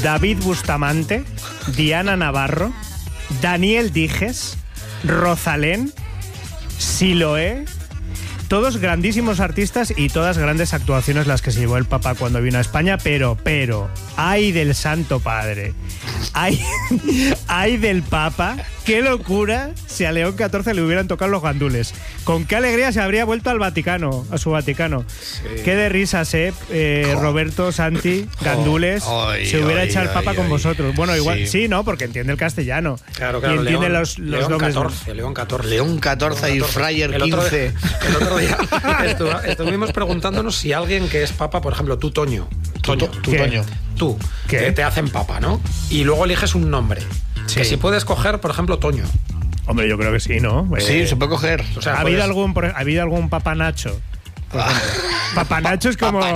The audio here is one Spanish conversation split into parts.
David Bustamante, Diana Navarro, Daniel Dijes, Rosalén, Siloé. Todos grandísimos artistas y todas grandes actuaciones las que se llevó el Papa cuando vino a España, pero, ¡ay del Santo Padre! ¡Ay del Papa! ¡Qué locura si a León XIV le hubieran tocado los gandules! Con qué alegría se habría vuelto al Vaticano, a su Vaticano. Sí. Qué de risas, Roberto, Santi, gandules. Se hubiera echado el Papa con vosotros. Bueno, igual, sí, ¿no? Porque entiende el castellano. Claro, y entiende León, los León nombres. León XIV y Frayer 15. El otro día estuvimos preguntándonos si alguien que es papa, por ejemplo, tú, Toño. Tú, que te hacen papa, ¿no? Y luego eliges un nombre. Sí. Que si puedes coger, por ejemplo, Toño. Hombre, yo creo que sí, ¿no? Sí, se puede coger. O sea, ¿ha habido algún Papa Nacho? Papa Nacho es como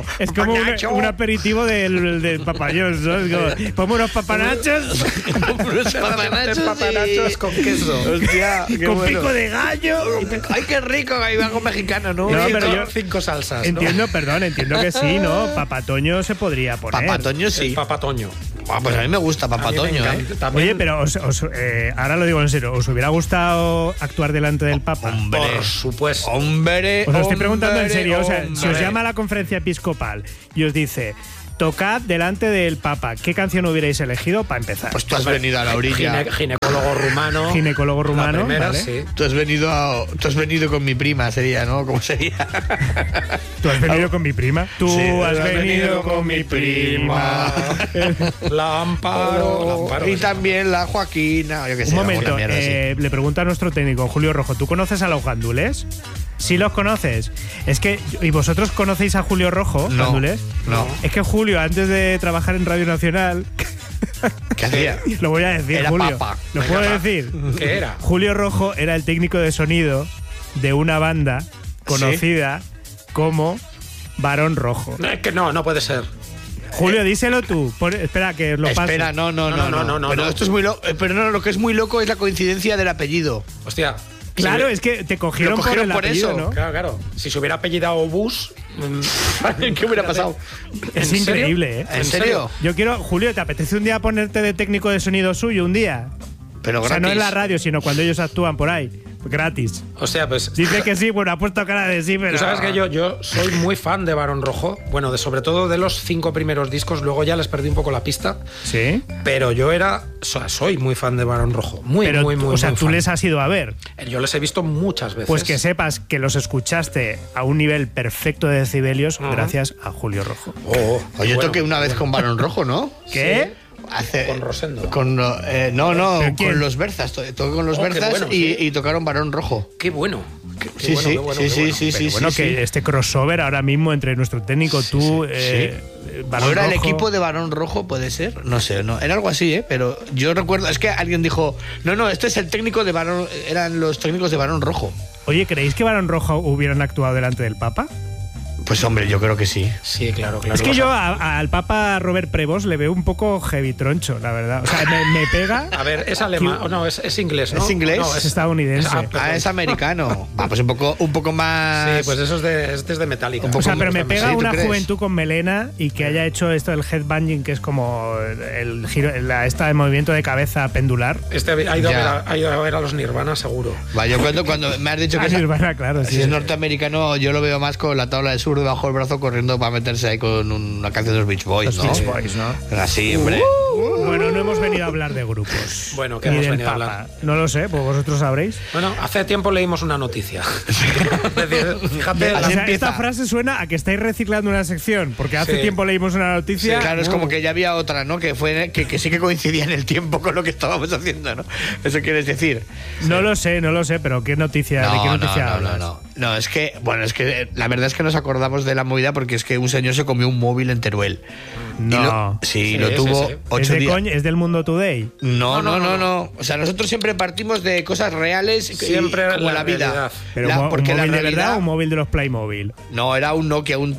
un aperitivo del papayos, ¿no? Ponme unos papanachos. Unos papanachos con queso. Hostia, con bueno. Pico de gallo. Ay, qué rico, hay algo mexicano, ¿no? No, pero yo 5 salsas. Entiendo que sí, ¿no? Papatoño se podría poner. Papatoño sí. Papatoño. Pues a mí me gusta Papatoño, Oye, pero ahora lo digo en serio, ¿os hubiera gustado actuar delante del Papa? Hombre, por supuesto. Hombre, os lo estoy preguntando en serio. O sea, si os llama a la conferencia episcopal y os dice, tocad delante del Papa, ¿qué canción hubierais elegido para empezar? Pues tú has venido a la orilla. Ginecólogo rumano. La primera, ¿vale? Sí. Tú has venido con mi prima, sería, ¿no? ¿Cómo sería? ¿Tú has venido con mi prima? Tú has venido con mi prima. La Amparo. Y también la Joaquina. Yo qué sé, un momento, le pregunta a nuestro técnico, Julio Rojo, ¿tú conoces a los gandules? ¿Sí los conoces? Es que, ¿y vosotros conocéis a Julio Rojo, gandules? No. Es que Julio, antes de trabajar en Radio Nacional... ¿Qué hacía? Lo voy a decir, era Julio. Papa. ¿Lo puedo decir? ¿Qué era? Julio Rojo era el técnico de sonido de una banda conocida como Barón Rojo. No, es que no puede ser. Julio, díselo tú. Espera, que lo paso. Espera, no. Pero esto es muy loco. Pero no, lo que es muy loco es la coincidencia del apellido. Hostia. Claro, es que te cogieron por el apellido, eso, ¿no? Claro. Si se hubiera apellidado Bus, ¿qué hubiera pasado? Es increíble, ¿eh? ¿En serio? Yo quiero, Julio, ¿te apetece un día ponerte de técnico de sonido suyo un día? Pero gratis. O sea, no en la radio, sino cuando ellos actúan por ahí. Gratis. O sea, pues... Dice que sí, bueno, ha puesto cara de sí, pero... Tú sabes que yo soy muy fan de Barón Rojo. Bueno, sobre todo de los 5 primeros discos. Luego ya les perdí un poco la pista. ¿Sí? Pero yo soy muy fan de Barón Rojo. Muy O sea, tú fan. les has ido a ver. Yo les he visto muchas veces. Pues que sepas que los escuchaste a un nivel perfecto de decibelios gracias a Julio Rojo. Oye, yo toqué una vez con Barón Rojo, ¿no? ¿Qué? Con Rosendo. Con los Berzas. Toqué con los Berzas bueno, y tocaron Barón Rojo. Qué bueno. Sí. Bueno, que este crossover ahora mismo entre nuestro técnico, tú, Barón ¿Ahora Rojo. el equipo de Barón Rojo puede ser? No sé, era algo así, pero yo recuerdo, es que alguien dijo, no, este es el técnico de Barón, eran los técnicos de Barón Rojo. Oye, ¿creéis que Barón Rojo hubieran actuado delante del Papa? Pues hombre, yo creo que sí. Sí, claro. Es que yo al Papa Robert Prevost le veo un poco heavy troncho, la verdad. O sea, me pega... A ver, es alemán, no, es inglés, ¿no? ¿Es inglés? No, es estadounidense. Es americano. Pues un poco más... Sí, pues eso es de Metallica. O sea, pero me pega una crees? juventud con melena y que haya hecho esto del headbanging, que es como el giro, esta de movimiento de cabeza pendular. Ha ido a ver a los Nirvana, seguro. Va, yo cuando me has dicho que Nirvana, claro, si es norteamericano, yo lo veo más con la tabla de surf debajo del brazo corriendo para meterse ahí con una canción de los Beach Boys, ¿no? Beach Boys, ¿no? Así, hombre. Bueno, no hemos venido a hablar de grupos. Bueno, ¿qué ni hemos del venido a Papa. hablar? No lo sé, pues vosotros sabréis. Bueno, hace tiempo leímos una noticia. Fíjate, O sea, esta frase suena a que estáis reciclando una sección, porque hace tiempo leímos una noticia. Sí, claro, es como que ya había otra, ¿no? Que sí que coincidía en el tiempo con lo que estábamos haciendo, ¿no? Eso quieres decir. No lo sé, pero ¿qué noticia? ¿De qué noticia hablas? No, es que la verdad es que nos acordamos de la movida porque es que un señor se comió un móvil en Teruel. No. Lo tuvo 8 días. Toñ es del Mundo Today. No. O sea, nosotros siempre partimos de cosas reales, siempre como la vida. realidad. Pero porque ¿un la móvil de realidad, verdad o un móvil de los Playmobil? No, era un Nokia, un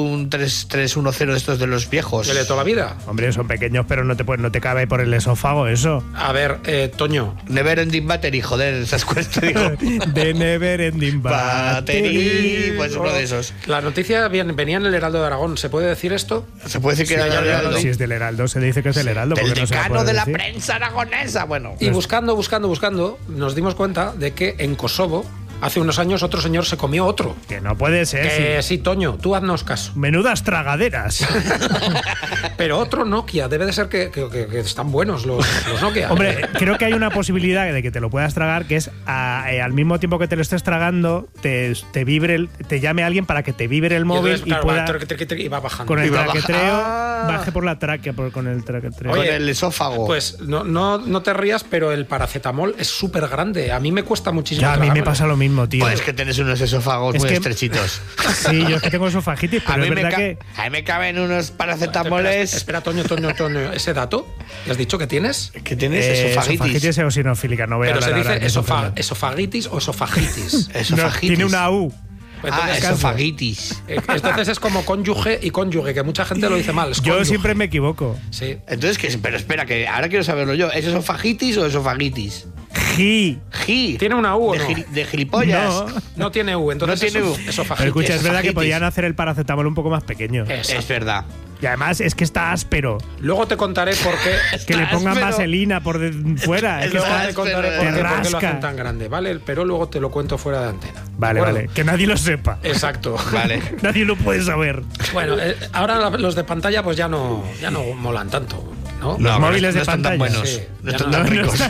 3310 de estos de los viejos. ¿De toda la vida? Hombre, son pequeños, pero no te cabe por el esófago eso. A ver, Toño. Never Ending Battery, joder, esas cuestas, digo. De Never Ending Battery, pues uno de esos. La noticia venía en el Heraldo de Aragón. ¿Se puede decir esto? Se puede decir que era del Heraldo. Si es del Heraldo, se dice que es del Heraldo. Del porque no se la decano puede de la decir. prensa aragonesa, bueno. Y buscando, nos dimos cuenta de que en Kosovo, hace unos años, otro señor se comió otro. Que no puede ser. Que sí, Toño, tú haznos caso. Menudas tragaderas. Pero otro Nokia, debe de ser que están buenos los Nokia. Hombre, creo que hay una posibilidad de que te lo puedas tragar, que es al mismo tiempo que te lo estés tragando, te llame alguien para que te vibre el móvil entonces, claro, pueda y va bajando. con el traquetreo, Ah. baje por la tráquea con el traquetreo. Con el esófago. Pues no te rías, pero el paracetamol es súper grande. A mí me cuesta muchísimo. Ya, a mí me tragármelo. pasa lo mismo, tío. Pues es que tenés unos esófagos Es muy que- estrechitos. Sí, yo es que tengo esofagitis, A pero mí, es verdad que a mí me caben unos paracetamoles. Espera, Toño, ese dato, ¿le has dicho que tienes? Que tienes esofagitis. eosinofílica, no voy Pero a se hablar ahora dice de eso, pero- esofagitis o esofagitis. No, Esofagitis. tiene una U. Entonces, esofagitis. entonces es como cónyuge y cónyuge, que mucha gente lo dice mal. es Yo cónyuge. siempre me equivoco. Sí. Entonces, pero espera, que ahora quiero saberlo yo. ¿Es esofagitis o esofagitis? ¿Tiene una U o no? De gilipollas. No. No tiene U, entonces No tiene U. esofagitis. Pero escucha, es verdad que esofagitis. podían hacer el paracetamol un poco más pequeño. Es verdad. Y además es que está áspero. Luego te contaré por qué. Que le Está pongan áspero. vaselina por fuera. Es que Luego está, te contaré te por qué lo rasca. hacen tan grande, ¿vale? Pero luego te lo cuento fuera de antena. Vale, ¿De acuerdo? vale. Que nadie lo sepa. Exacto. Vale. Nadie lo puede saber. Bueno, ahora los de pantalla pues ya no molan tanto, ¿no? Los móviles de no están tan pantalla, buenos. sí. No Ya están no, tan no ricos.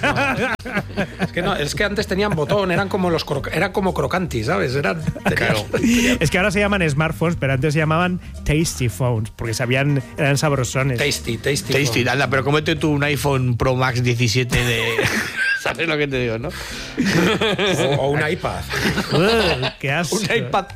Es que antes tenían botón, eran como crocantis, ¿sabes? Claro. Es que ahora se llaman smartphones, pero antes se llamaban tasty phones, porque eran sabrosones. Tasty. Tasty, anda, pero cómete tú un iPhone Pro Max 17 de. ¿Sabes lo que te digo, no? O un iPad. ¡Qué asco! Un iPad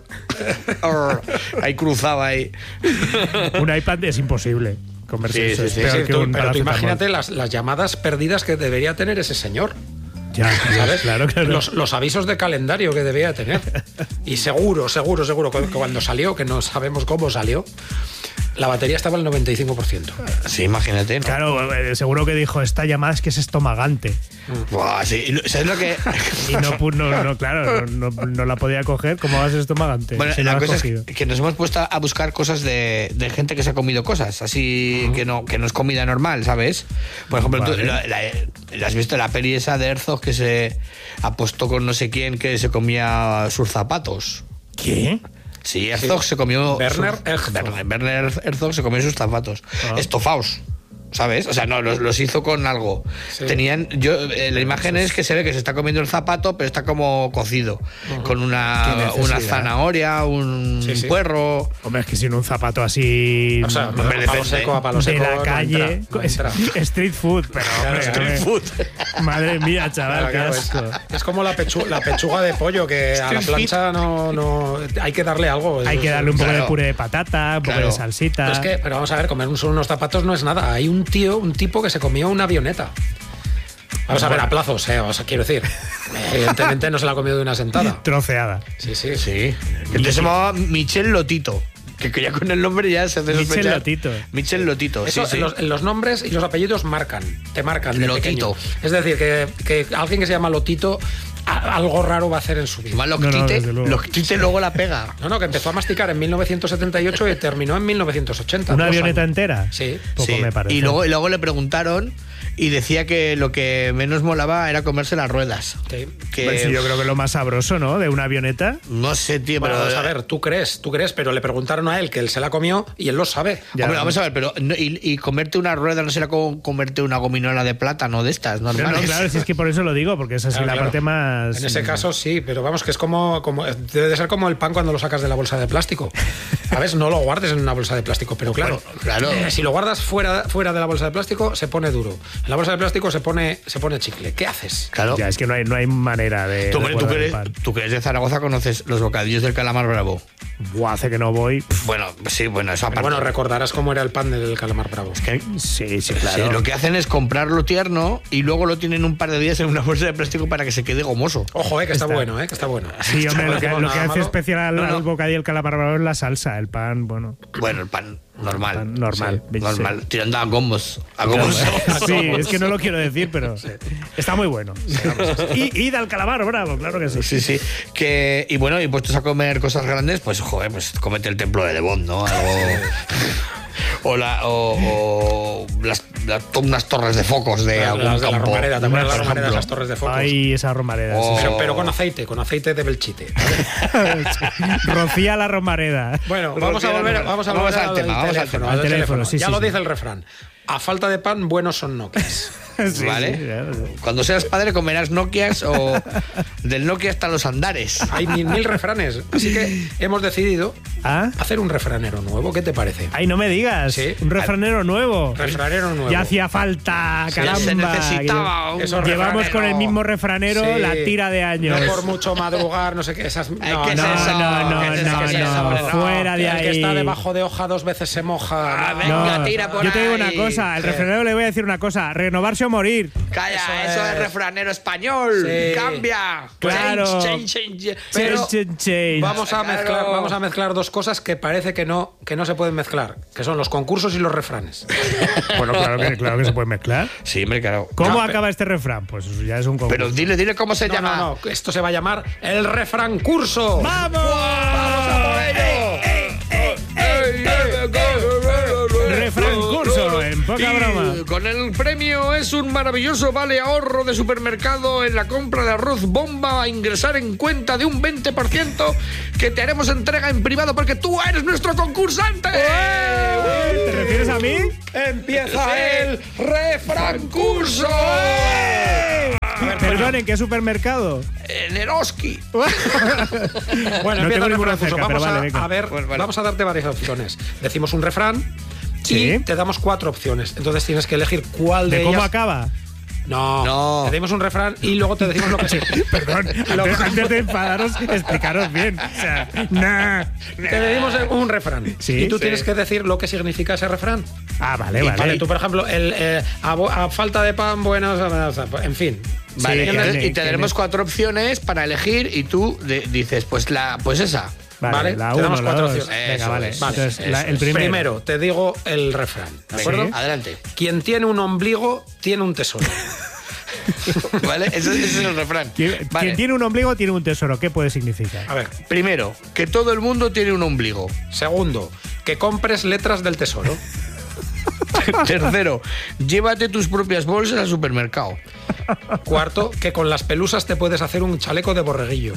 Air. Ahí cruzado ahí. Un iPad es imposible convertirse. Sí, Es sí, peor Sí, que tú- un pero tú paracetamol. imagínate las llamadas perdidas que debería tener ese señor. Ya, ¿Sabes? claro. Los avisos de calendario que debía tener. Y seguro que cuando salió, que no sabemos cómo salió, la batería estaba al 95%. Sí, imagínate, ¿no? Claro, seguro que dijo, esta llamada es que es estomagante. Buah, sí. ¿Sabes lo que.? Y no la podía coger. ¿Cómo va a ser estomagante? Bueno, Si no la la has cosa cogido. es que nos hemos puesto a buscar cosas de gente que se ha comido cosas, así que no es comida normal, ¿sabes? Por ejemplo, Vale. ¿la has visto la peli esa de Herzog que se apostó con no sé quién que se comía sus zapatos? ¿Qué? Sí, Herzog se comió. Werner Herzog. Werner Herzog se comió sus zapatos. Estofados. ¿Sabes? O sea, no, los hizo con algo. Sí. Tenían. La imagen es que se ve que se está comiendo el zapato, pero está como cocido. Con Qué una necesidad. zanahoria, un Sí, sí. puerro. Hombre, es que sin un zapato así O sea, Hombre, a palo de seco la no calle, entra, no entra. street food, pero hombre, Street hombre. food. Madre mía, chaval, Claro, claro, qué asco. es como la pechuga de pollo que a la Street plancha no hay que darle algo. Hay que darle un poco de Claro. puré de patata, un poco Claro. de salsita. Pero vamos a ver, comer unos zapatos no es nada. Hay un tipo que se comió una avioneta. Vamos a ver, a plazos, o sea, quiero decir. Evidentemente no se la ha comido de una sentada. Troceada. Sí. Sí. Entonces se llamaba Michel Lotito. Que ya con el nombre ya se hace Michel sospechar. Lotito. Michel Lotito, Eso, sí, sí. los nombres y los apellidos te marcan de Lotito. pequeño. Es decir, que alguien que se llama Lotito algo raro va a hacer en su vida. Más No, desde luego. Loctite luego la pega. No, que empezó a masticar en 1978 y terminó en 1980. ¿Una 2 avioneta años. entera? Sí. Poco Sí. me parece. Y luego le preguntaron y decía que lo que menos molaba era comerse las ruedas. Sí. Que, Pues sí, yo creo que lo más sabroso, ¿no? De una avioneta. no sé, tío, Bueno, pero. vamos a ver, tú crees, pero le preguntaron a él que él se la comió y él lo sabe. Ya. Hombre, vamos a ver, pero y comerte una rueda no será como comerte una gominola de plátano de estas, No, normales. no, claro, si es que por eso lo digo, porque esa es Claro, la claro. parte más. En ese caso sí, pero vamos, que es como debe de ser como el pan cuando lo sacas de la bolsa de plástico. ¿Sabes? No lo guardes en una bolsa de plástico, pero claro, Bueno, claro. si lo guardas fuera de la bolsa de plástico se pone duro. En la bolsa de plástico se pone chicle. ¿Qué haces? Claro. Ya, es que no hay manera de... Tú que eres de Zaragoza conoces los bocadillos del calamar bravo. Buah, hace que no voy. Bueno, sí, bueno, eso aparte. Bueno, recordarás cómo era el pan del calamar bravo. Es que, Sí, claro. sí, lo que hacen es comprarlo tierno y luego lo tienen un par de días en una bolsa de plástico para que se quede gomoso. Ojo, que está bueno, que está bueno. Sí, hombre, lo que hace malo. especial al bocadillo el calamar bravo es la salsa, el pan, bueno. Bueno, el pan normal. Normal. Sí, normal. Tirando a gomos. Sí, es que no lo quiero decir, pero está muy bueno. Id al calamar bravo, claro que sí. Sí. Y bueno, y puestos a comer cosas grandes, pues joder, pues cómete el templo de Lebón, ¿no? Algo. Unas torres de focos de algún las de la campo. Romareda, ¿te acuerdas de la Romareda de las torres de focos? Ay, esa romareda. Pero con aceite de Belchite. Rocía la romareda. Bueno, vamos a volver al tema, al teléfono. Sí, ya sí, lo sí. dice el refrán. A falta de pan, buenos son Nokias. Sí, ¿Vale? sí, claro. Cuando seas padre comerás Nokias o del Nokia hasta los andares. Hay mil refranes. Así que hemos decidido hacer un refranero nuevo. ¿Qué te parece? Ay, no me digas. Sí. Un refranero nuevo. Refranero nuevo. Ya hacía falta, caramba. Se necesitaba un Esos Llevamos refranero. con el mismo refranero Sí. la tira de años. No por mucho madrugar, no sé qué. Esas, ¿qué es No, eso? fuera de El que ahí. está debajo de hoja 2 veces se moja. venga, tira por Yo te digo ahí. una cosa, al refranero le voy a decir una cosa, renovarse o morir. Calla, Eso eso es es. refranero español. Sí. Cambia. Claro. Change. Pero Change. vamos a Claro. mezclar dos cosas que parece que no se pueden mezclar, que son los concursos y los refranes. Bueno, claro que se puede mezclar. Sí, hombre, claro. ¿Cómo No, acaba este refrán? Pues ya es un concurso. Pero dile cómo se llama. No, esto se va a llamar el refrán curso. ¡Vamos! ¡Vamos a por ello! Refrán curso, en poca broma. Con el premio es un maravilloso vale ahorro de supermercado en la compra de arroz bomba a ingresar en cuenta de un 20% que te haremos entrega en privado porque tú eres nuestro concursante. ¿Te refieres a mí? Empieza el refrán curso. Perdón, ¿en qué supermercado? En Eroski. Bueno, No empieza tengo el ninguna refrán curso. cerca, pero Vamos vale, venga. a ver, Vale. vamos a darte varias opciones. Decimos un refrán Sí. y te damos 4 opciones. Entonces tienes que elegir cuál de ¿De ellas. cómo acaba? No. Te decimos un refrán y luego te decimos lo que sí. Perdón, antes de enfadaros, explicaros bien. O sea, Te decimos un refrán. Sí, y tú sí. tienes que decir lo que significa ese refrán. Vale. Vale, tú, por ejemplo, a falta de pan, buenos. En fin. Vale, Sí, entonces, que- y te daremos 4 opciones para elegir y tú dices, pues esa. Vale, la te uno, damos la 4 dos. opciones. Venga, Eso vale. es, Entonces, eso el es. primero. Te digo el refrán. ¿De acuerdo? Sí. Adelante. Quien tiene un ombligo, tiene un tesoro. ¿Vale? Ese es el refrán. Quien Vale. tiene un ombligo tiene un tesoro. ¿Qué puede significar? A ver. Primero, que todo el mundo tiene un ombligo. Segundo, que compres letras del tesoro. Tercero, llévate tus propias bolsas al supermercado. Cuarto, que con las pelusas te puedes hacer un chaleco de borreguillo.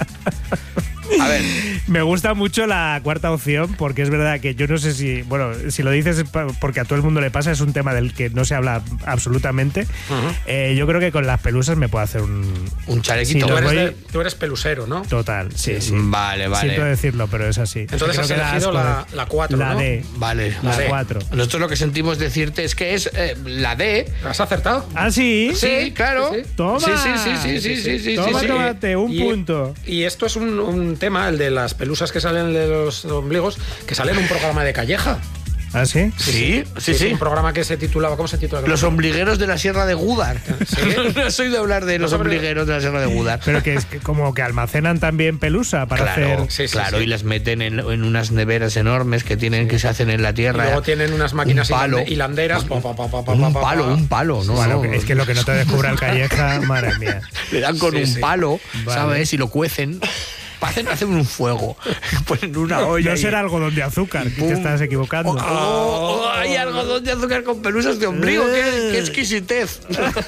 A ver, Me gusta mucho la cuarta opción porque es verdad que yo no sé si, bueno, si lo dices es porque a todo el mundo le pasa, es un tema del que no se habla absolutamente. Yo creo que con las pelusas me puedo hacer un chalequito. Sí, Tú Los eres, voy- tú eres pelusero, ¿no? total. Sí. Vale. Siento decirlo, pero es así. Entonces Creo has que da elegido asco la 4, La ¿no? D. Vale. La D. 4. Nosotros lo que sentimos decirte es que es la D. ¿Has acertado? Ah, sí. Sí, claro. sí, sí. Toma. Sí. Toma, sí. tómate, un punto. Y esto es un tema, el de las pelusas que salen de los ombligos, que sale en un programa de Calleja. ¿Ah, sí? Sí. Un programa que se titulaba, ¿cómo se titula? Los ombligueros de la Sierra de Gúdar. ¿Sí? No has oído hablar de los hombre. ombligueros de la Sierra de Gúdar. Pero que es que como que almacenan también pelusa para Claro, hacer. Sí, claro, sí. y las meten en unas neveras enormes que se hacen en la Y tierra. luego tienen unas máquinas Un palo. hilanderas. Un palo, ¿no? Bueno, No. es que lo que no te descubra el Calleja, madre mía. Le dan con Sí, un sí. palo, Vale. ¿sabes? Y lo cuecen. Hacen un fuego. Ponen una olla. No y- será algodón de azúcar, que pum. te estás equivocando. Hay algodón de azúcar con pelusas de ombligo. ¡Qué exquisitez!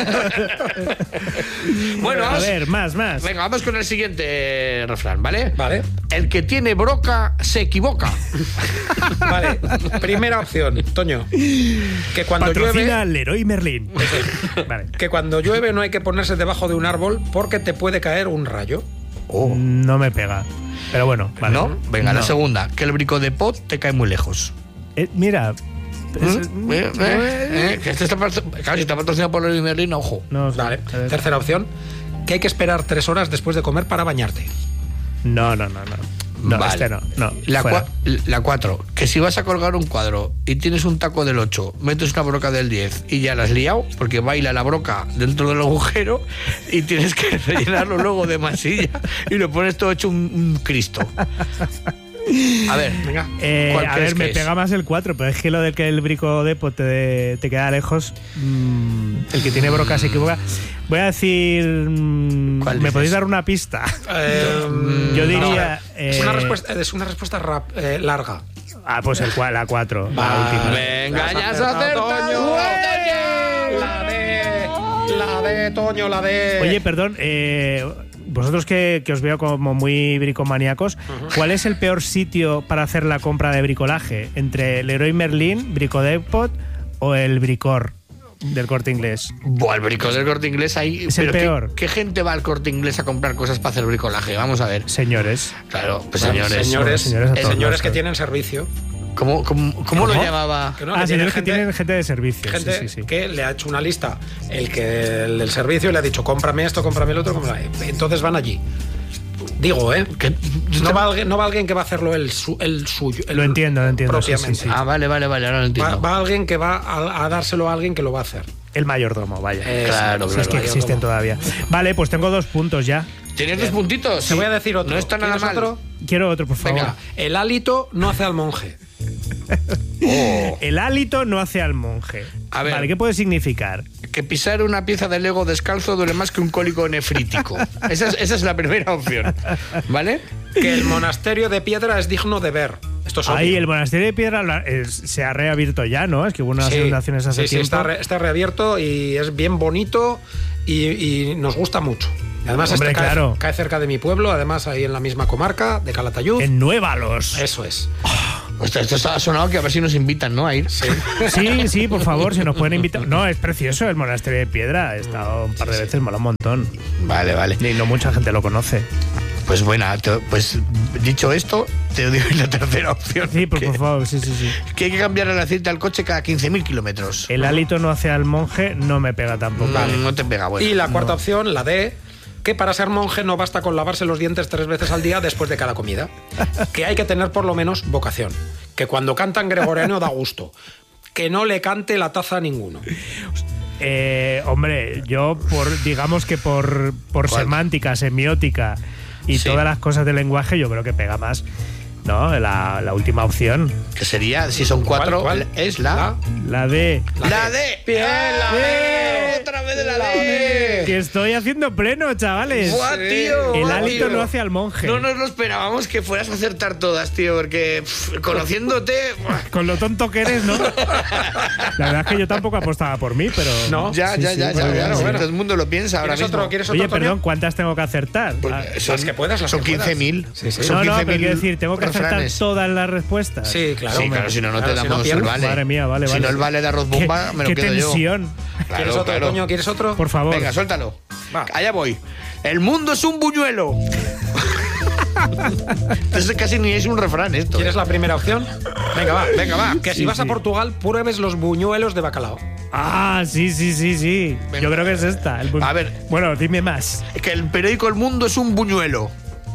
Bueno, A vamos. ver, más. Venga, vamos con el siguiente refrán, ¿vale? Vale. El que tiene broca se equivoca. Vale. Primera opción, Toño. Que cuando Patrocina llueve. al Leroy Merlin. Vale. Que cuando llueve no hay que ponerse debajo de un árbol porque te puede caer un rayo. No me pega. Pero bueno, vale. ¿No? Venga, la No. segunda. Que el brico de pot te cae muy lejos. Mira, Que este está patrocinado por Leroy Merlin, ojo. No, vale. Tercera opción, que hay que esperar 3 horas después de comer para bañarte. No, vale. Este no. La 4, que si vas a colgar un cuadro y tienes un taco del 8, metes una broca del 10 y ya la has liado, porque baila la broca dentro del agujero y tienes que rellenarlo luego de masilla y lo pones todo hecho un Cristo. A ver, venga. A ver, me pega más el 4, pero es que lo de que el Brico Depot te queda lejos, el que tiene broca se equivoca. Voy a decir... ¿Me podéis dar una pista? Yo diría... es una respuesta larga. Ah, pues la 4, la última. Venga, ya se acerta. La de Toño, la de... Oye, perdón, vosotros que os veo como muy bricomaníacos, ¿cuál es el peor sitio para hacer la compra de bricolaje? ¿Entre Leroy Merlin, Brico Depot o el Bricor del Corte Inglés? Buah, el Bricor del Corte Inglés ahí... Es el peor. ¿Qué gente va al Corte Inglés a comprar cosas para hacer bricolaje? Vamos a ver. Señores. Claro, pues señores que tienen servicio. ¿Cómo lo llamaba? Señores que tienen gente de servicio. Gente que le ha hecho una lista el del servicio y le ha dicho cómprame esto, cómprame el otro, entonces van allí. Digo, que no va alguien que va a hacerlo el suyo. Lo entiendo. Propiamente. Sí. Ah, vale, ahora lo entiendo. Va alguien que va a dárselo a alguien que lo va a hacer. El mayordomo, vaya. Claro, es que existen todavía. Vale, pues tengo 2 puntos ya. ¿Tienes 2 puntitos? Te voy a decir otro. No está nada mal. Otro? Quiero otro, por favor. Venga, el hálito no hace al monje. El hálito no hace al monje. A ver, vale, ¿qué puede significar? Que pisar una pieza de Lego descalzo duele más que un cólico nefrítico. Esa es la primera opción, ¿vale? Que el monasterio de piedra es digno de ver. Esto es ahí, el monasterio de piedra se ha reabierto ya, ¿no? Es que hubo unas inundaciones hace tiempo. Sí, está reabierto y es bien bonito y nos gusta mucho. Además, cae cerca de mi pueblo, además ahí en la misma comarca de Calatayud. En Nuévalos. Eso es. Esto ha sonado que a ver si nos invitan, ¿no? A ir. Sí, por favor, si nos pueden invitar. No, es precioso el monasterio de piedra. He estado un par de veces, mola un montón. Vale. Y no mucha gente lo conoce. Pues bueno, pues dicho esto, te digo la tercera opción. Sí, por favor, sí. Que hay que cambiar el aceite al coche cada 15.000 kilómetros. El hálito no hace al monje, no me pega tampoco. No te pega, bueno. Y la cuarta opción, la D, que para ser monje no basta con lavarse los dientes 3 veces al día después de cada comida. Que hay que tener por lo menos vocación. Que cuando cantan gregoriano da gusto. Que no le cante la taza a ninguno. Hombre, yo digamos que por semántica, semiótica y todas las cosas del lenguaje, yo creo que pega más, ¿no? La última opción. Que sería, si son 4, ¿cuál? Es la D. La D. Bien, la D. Otra vez de la D. Que estoy haciendo pleno, chavales. ¡Buah, tío! El hálito no hace al monje. No nos lo esperábamos que fueras a acertar todas, tío, porque conociéndote... Con lo tonto que eres, ¿no? La verdad es que yo tampoco apostaba por mí, pero... No, ya. Todo el mundo lo piensa ahora mismo. Oye, perdón, ¿cuántas tengo que acertar? Las que puedas, son 15.000. No, pero quiero decir, tengo que acertar todas las respuestas. Sí, claro. Sí, claro, si no te damos el vale. Madre mía, vale. Si no el vale de arroz bomba, me lo quedo yo. ¡Qué tensión! ¿Quieres otro, Toño? ¿Quieres otro? Por favor. Venga, suéltalo. Va. Allá voy. El mundo es un buñuelo. Entonces casi ni es un refrán esto. ¿Quieres la primera opción? Venga, va. Que si vas a sí. Portugal, pruebes los buñuelos de bacalao. Ah, sí. Venga. Yo creo que es esta. A ver. Bueno, dime más. Que el periódico El Mundo es un buñuelo.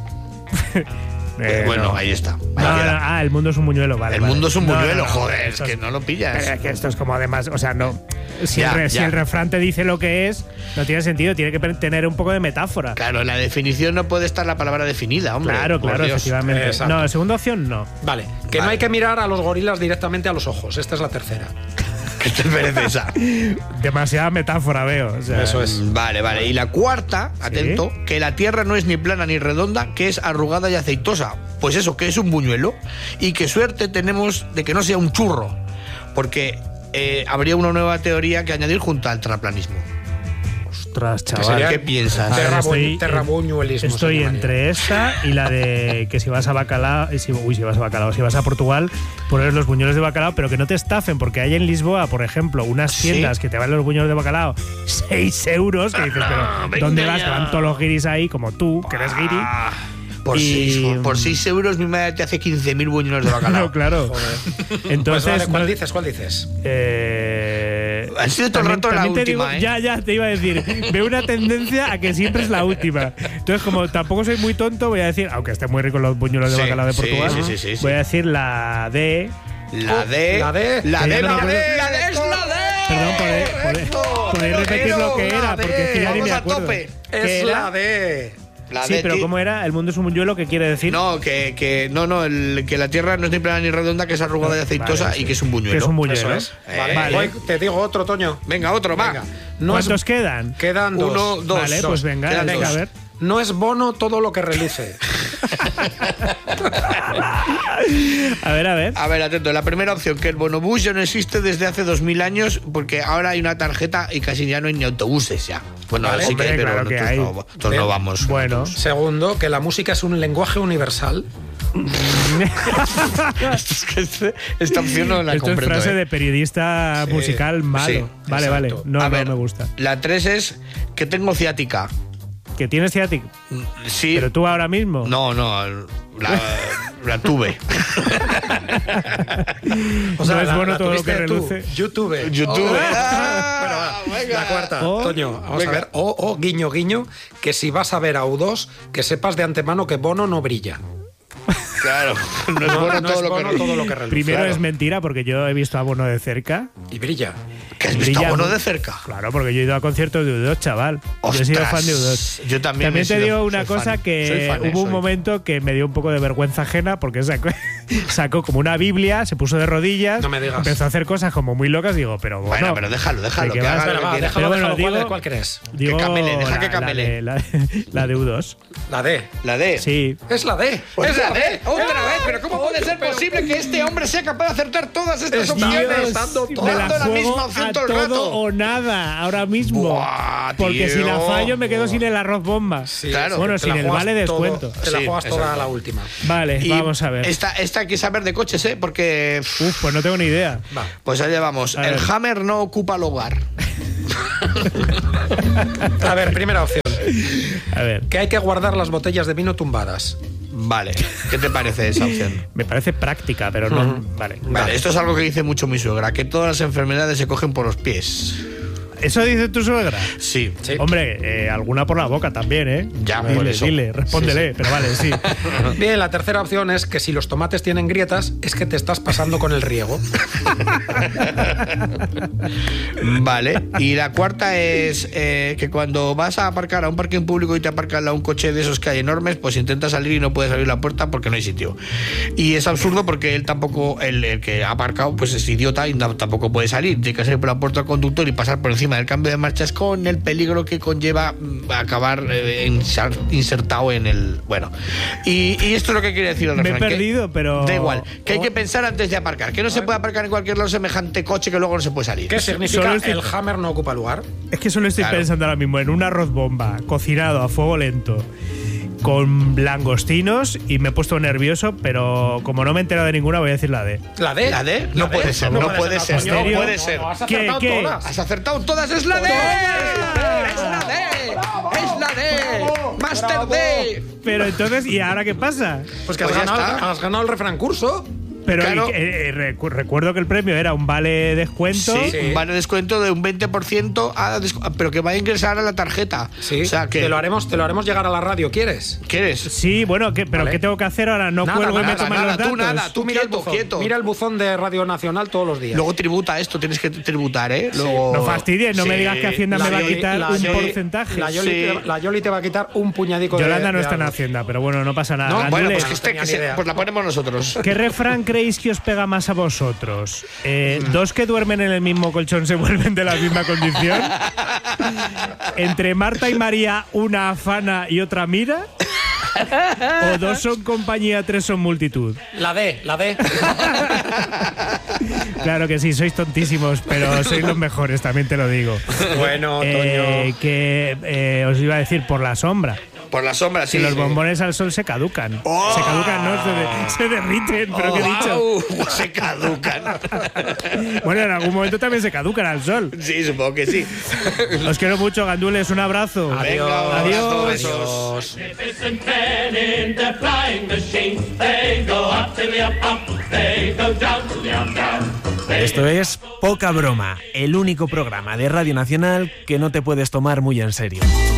Bueno, no. Ahí está. El mundo es un buñuelo, vale. El mundo es un buñuelo, joder, es que no lo pillas. Pero es que esto es como además, o sea, no. Si el refrán te dice lo que es, no tiene sentido, tiene que tener un poco de metáfora. Claro, en la definición no puede estar la palabra definida, hombre. Claro, efectivamente. Exacto. No, segunda opción no. Vale, no hay que mirar a los gorilas directamente a los ojos. Esta es la tercera. ¿Qué te parece esa? Demasiada metáfora veo. O sea, eso es. Vale. Y la cuarta, atento, que la tierra no es ni plana ni redonda, que es arrugada y aceitosa. Pues eso, que es un buñuelo. Y qué suerte tenemos de que no sea un churro. Porque habría una nueva teoría que añadir junto al terraplanismo. Ostras, chaval. ¿Qué piensas? Terrabuñuelismo. Estoy entre esta y la de que si vas a Bacalao, si vas a Portugal, poner los buñuelos de bacalao, pero que no te estafen, porque hay en Lisboa, por ejemplo, unas tiendas que te valen los buñuelos de bacalao 6 euros, que dices, pero ¿dónde vas? Que van todos los guiris ahí, como tú, que eres guiri. Por 6 euros mi madre te hace 15.000 buñuelos de bacalao. No, claro. Entonces, pues vale, ¿cuál dices? Ha sido todo el rato la última, Ya, te iba a decir. Veo una tendencia a que siempre es la última. Entonces, como tampoco soy muy tonto, voy a decir, aunque estén muy ricos los buñuelos de bacalao de Portugal, voy a decir la D. La D. Es la D. Perdón, podéis repetir lo que era, porque es que ya ni me acuerdo. Es la D. Sí, pero ¿cómo era? El mundo es un buñuelo, ¿qué quiere decir? No, que la tierra no es ni plana ni redonda, que es arrugada y aceitosa y que es un buñuelo. Que es un buñuelo. Eso es. Vale. Te digo otro, Toño. Venga, otro, va. ¿Cuántos quedan? Quedan 2. 1, 2. Vale, pues venga, a ver. No es bono todo lo que reluce. A ver. A ver, atento. La primera opción, que el bonobús ya no existe desde hace 2000 años porque ahora hay una tarjeta y casi ya no hay ni autobuses ya. Bueno, vale, sí que hay, pero claro que hay. nosotros no vamos. Bueno. Segundo, que la música es un lenguaje universal. Esta opción no la comprendo. Esto es frase de periodista musical malo. Sí, vale, exacto. No, a ver, me gusta. La 3 es que tengo ciática. ¿Que tienes ciática? Sí. ¿Pero tú ahora mismo? No, la tuve. O sea, no es bueno la todo lo que tú. reluce. YouTube. Venga. La cuarta, Toño, vamos venga. a ver. O guiño, guiño, que si vas a ver a U2, que sepas de antemano que Bono no brilla. Claro, no es bueno todo lo que reluce. Primero claro. es mentira, porque yo he visto a Bono de cerca. Y brilla. ¿Que has visto a Bono de cerca? Claro, porque yo he ido a conciertos de U2, chaval. Yo he sido fan de U2. Yo también te digo una cosa, que hubo un momento que me dio un poco de vergüenza ajena, porque sacó como una Biblia, se puso de rodillas, no me digas. empezó a hacer cosas como muy locas, digo, pero bueno. Bueno, pero déjalo, que haga lo que quiera. Déjalo, ¿cuál crees? Digo, deja que camele. La de U2. La D. La D. Sí. Es la D. ¿Es la D? Otra vez, pero ¿cómo puede ser posible que este hombre sea capaz de acertar todas estas opciones? Dando me la misma opción a todo el rato. o nada, ahora mismo. Buah, porque tío. si la fallo me quedo sin el arroz bomba. Sí, claro. Bueno, sin el vale descuento. Te la juegas toda a la última. Vale, Y vamos a ver. Esta hay que saber de coches, porque... Pues no tengo ni idea. Va. Pues allá vamos. A El ver. Hammer no ocupa el hogar. A ver, primera opción. A ver. Que hay que guardar las botellas de vino tumbadas. Vale. ¿Qué te parece esa opción? Me parece práctica, pero no. Vale. Vale, esto es algo que dice mucho mi suegra, que todas las enfermedades se cogen por los pies. ¿Eso dice tu suegra? Sí. Sí. Hombre, alguna por la boca también, ¿eh? Ya, por eso. Dile, respóndele, pero vale, sí. Bien, la tercera opción es que si los tomates tienen grietas, es que te estás pasando con el riego. Vale. Y la cuarta es que cuando vas a aparcar a un parking público y te aparcan a un coche de esos que hay enormes, pues intenta salir y no puedes abrir la puerta porque no hay sitio. Y es absurdo porque él tampoco, el que ha aparcado, pues es idiota y tampoco puede salir. Tiene que salir por la puerta del conductor y pasar por encima del cambio de marchas con el peligro que conlleva acabar insertado en el... Bueno. Y esto es lo que quiere decir el refrán. Me he perdido, pero... Da igual. Que hay que pensar antes de aparcar. Que no se puede aparcar en cualquier lado semejante coche que luego no se puede salir. ¿Qué significa el Hammer no ocupa lugar? Es que solo estoy pensando ahora mismo en un arroz bomba cocinado a fuego lento con langostinos y me he pusto nervioso, pero como no me he enterado de ninguna voy a decir la D. ¿La D? ¿La D? No puede ser, no puede ser. No puede ser. Has acertado todas. Has acertado todas, es la D. Es la D. Es la D. Master D. Pero entonces, ¿y ahora qué pasa? Pues que Pues ya está. has ganado el refrán curso. Pero Claro. recuerdo que el premio era un vale descuento. Sí, un vale descuento de un 20%, pero que va a ingresar a la tarjeta. Sí, O sea, que te lo haremos llegar a la radio, ¿quieres? ¿quieres? Sí, bueno, pero Vale. ¿qué tengo que hacer ahora? No cuelgo y me toman los datos. Tú mira quieto, el buzón, quieto. Mira el buzón de Radio Nacional todos los días. Luego tributa esto, tienes que tributar, ¿eh? Luego... No fastidies, no me digas que Hacienda me va a quitar un porcentaje. La Yoli te va a quitar un puñadico de... Yolanda no de está en algo. Hacienda, pero bueno, no pasa nada. No, Bueno, Gandules, pues tenía ni idea. pues la ponemos nosotros. ¿qué refrán creéis que os pega más a vosotros? ¿Dos que duermen en el mismo colchón se vuelven de la misma condición? ¿Entre Marta y María una afana y otra mira? ¿O dos son compañía, tres son multitud? La D. Claro que sí, sois tontísimos, pero sois los mejores, también te lo digo. Bueno, Toño. Que os iba a decir por la sombra. Por la sombra, sí. Si los bombones al sol se caducan. ¡Oh! Se caducan, no, se derriten, pero ¿qué he dicho? Se caducan. Bueno, en algún momento también se caducan al sol. Sí, supongo que sí. Os quiero mucho, gandules, un abrazo. Venga, un abrazo, besos. Esto es Poca Broma, el único programa de Radio Nacional que no te puedes tomar muy en serio.